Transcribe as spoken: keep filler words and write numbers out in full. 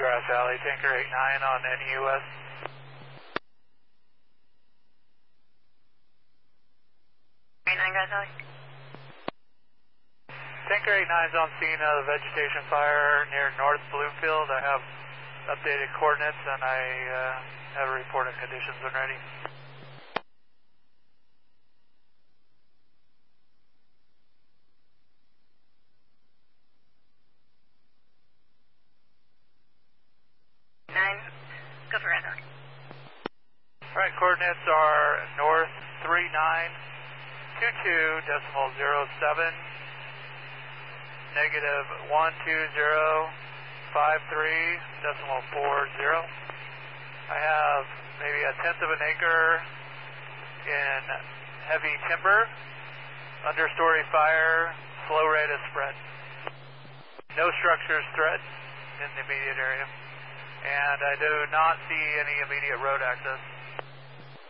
Grass Valley, Tanker eight nine on N E U S. eight nine Grass Valley. Tanker eight nine is on scene of the vegetation fire near North Bluefield. I have updated coordinates and I uh, have a report of conditions when ready. nine, go for Grass Valley. Alright, coordinates are north three nine two two decimal zero seven, negative one two zero five three decimal four zero. I have maybe a tenth of an acre in heavy timber, understory fire, flow rate is spread. No structures threatened in the immediate area, and I do not see any immediate road access.